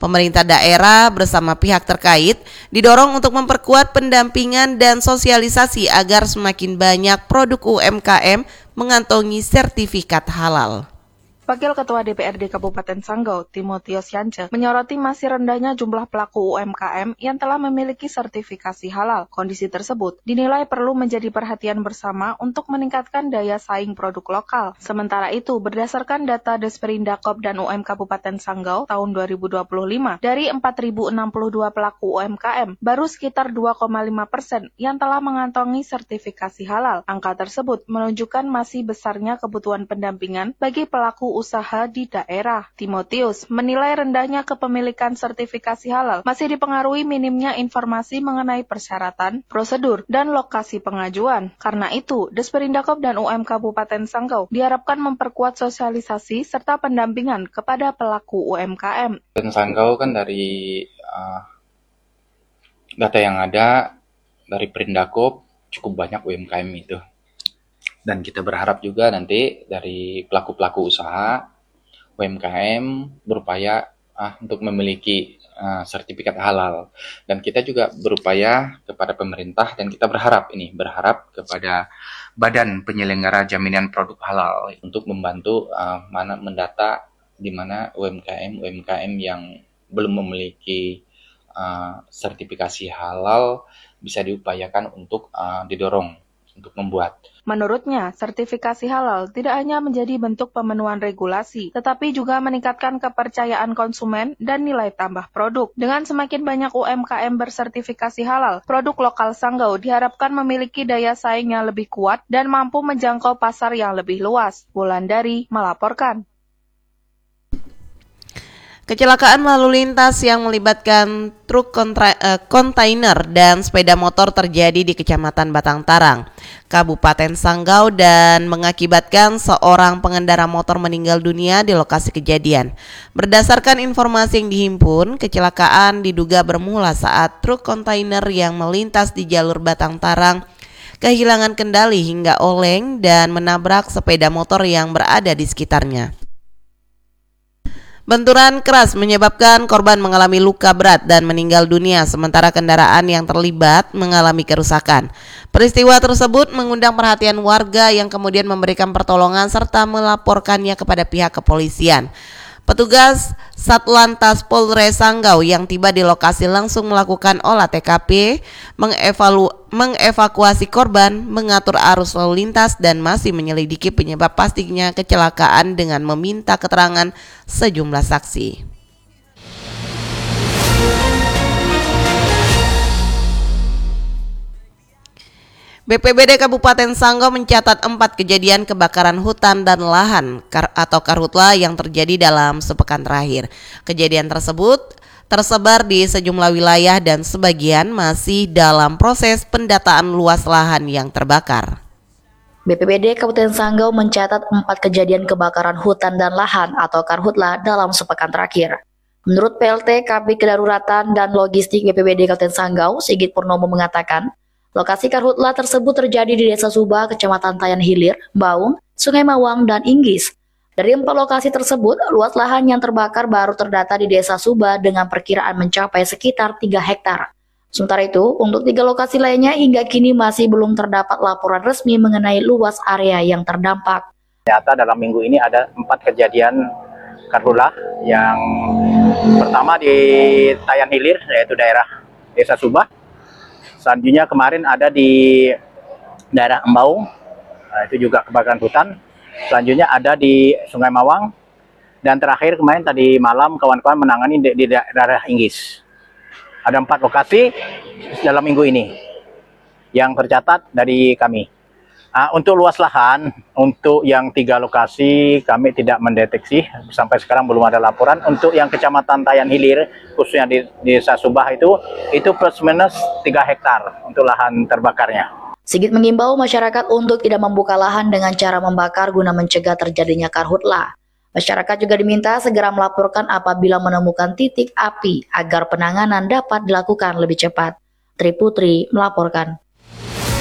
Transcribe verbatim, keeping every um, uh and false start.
Pemerintah daerah bersama pihak terkait didorong untuk memperkuat pendampingan dan sosialisasi agar semakin banyak produk U M K M mengantongi sertifikat halal. Wakil Ketua D P R D Kabupaten Sanggau, Timotius Yance, menyoroti masih rendahnya jumlah pelaku U M K M yang telah memiliki sertifikasi halal. Kondisi tersebut dinilai perlu menjadi perhatian bersama untuk meningkatkan daya saing produk lokal. Sementara itu, berdasarkan data Desperindakop dan U M Kabupaten Sanggau tahun dua ribu dua puluh lima, dari empat ribu enam puluh dua pelaku U M K M, baru sekitar dua koma lima persen yang telah mengantongi sertifikasi halal. Angka tersebut menunjukkan masih besarnya kebutuhan pendampingan bagi pelaku usaha di daerah. Timotius menilai rendahnya kepemilikan sertifikasi halal masih dipengaruhi minimnya informasi mengenai persyaratan, prosedur, dan lokasi pengajuan. Karena itu, Desperindakop dan U M Kabupaten Sanggau diharapkan memperkuat sosialisasi serta pendampingan kepada pelaku U M K M. Dan Sanggau kan dari uh, data yang ada dari Perindakop cukup banyak U M K M itu. Dan kita berharap juga nanti dari pelaku-pelaku usaha U M K M berupaya ah, untuk memiliki uh, sertifikat halal. Dan kita juga berupaya kepada pemerintah dan kita berharap ini, berharap kepada Badan Penyelenggara Jaminan Produk Halal untuk membantu uh, mana mendata di mana U M K M U M K M yang belum memiliki uh, sertifikasi halal bisa diupayakan untuk uh, didorong untuk membuat. Menurutnya, sertifikasi halal tidak hanya menjadi bentuk pemenuhan regulasi, tetapi juga meningkatkan kepercayaan konsumen dan nilai tambah produk. Dengan semakin banyak U M K M bersertifikasi halal, produk lokal Sanggau diharapkan memiliki daya saing yang lebih kuat dan mampu menjangkau pasar yang lebih luas. Wulandari melaporkan. Kecelakaan lalu lintas yang melibatkan truk kontra, eh, kontainer dan sepeda motor terjadi di Kecamatan Batang Tarang, Kabupaten Sanggau dan mengakibatkan seorang pengendara motor meninggal dunia di lokasi kejadian. Berdasarkan informasi yang dihimpun, kecelakaan diduga bermula saat truk kontainer yang melintas di jalur Batang Tarang kehilangan kendali hingga oleng dan menabrak sepeda motor yang berada di sekitarnya. Benturan keras menyebabkan korban mengalami luka berat dan meninggal dunia, sementara kendaraan yang terlibat mengalami kerusakan. Peristiwa tersebut mengundang perhatian warga yang kemudian memberikan pertolongan serta melaporkannya kepada pihak kepolisian. Petugas Satlantas Polres Sanggau yang tiba di lokasi langsung melakukan olah T K P, mengevalu- mengevakuasi korban, mengatur arus lalu lintas dan masih menyelidiki penyebab pastinya kecelakaan dengan meminta keterangan sejumlah saksi. B P B D Kabupaten Sanggau mencatat empat kejadian kebakaran hutan dan lahan kar- atau karhutla yang terjadi dalam sepekan terakhir. Kejadian tersebut tersebar di sejumlah wilayah dan sebagian masih dalam proses pendataan luas lahan yang terbakar. B P B D Kabupaten Sanggau mencatat empat kejadian kebakaran hutan dan lahan atau karhutla dalam sepekan terakhir. Menurut P L T Kabid Kedaruratan dan Logistik B P B D Kabupaten Sanggau, Sigit Purnomo mengatakan, lokasi karhutla tersebut terjadi di Desa Subah, Kecamatan Tayan Hilir, Baung, Sungai Mawang, dan Inggis. Dari empat lokasi tersebut, luas lahan yang terbakar baru terdata di Desa Subah dengan perkiraan mencapai sekitar tiga hektar. Sementara itu, untuk tiga lokasi lainnya hingga kini masih belum terdapat laporan resmi mengenai luas area yang terdampak. Ternyata dalam minggu ini ada empat kejadian karhutla yang pertama di Tayan Hilir, yaitu daerah Desa Subah. Selanjutnya kemarin ada di daerah Embau, nah, itu juga kebakaran hutan. Selanjutnya ada di Sungai Mawang. Dan terakhir kemarin tadi malam kawan-kawan menangani di, di daerah Inggis. Ada empat lokasi dalam minggu ini yang tercatat dari kami. Nah, untuk luas lahan, untuk yang tiga lokasi kami tidak mendeteksi, sampai sekarang belum ada laporan. Untuk yang Kecamatan Tayan Hilir, khususnya di Desa Subah itu, itu plus minus tiga hektar untuk lahan terbakarnya. Sigit mengimbau masyarakat untuk tidak membuka lahan dengan cara membakar guna mencegah terjadinya karhutla. Masyarakat juga diminta segera melaporkan apabila menemukan titik api agar penanganan dapat dilakukan lebih cepat. Tri Putri melaporkan.